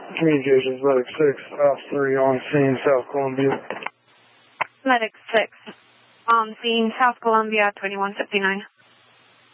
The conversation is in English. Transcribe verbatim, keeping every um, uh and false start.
Communications, Medic six, F three on scene, South Columbia. Medic six, on scene, South Columbia, twenty-one fifty-nine.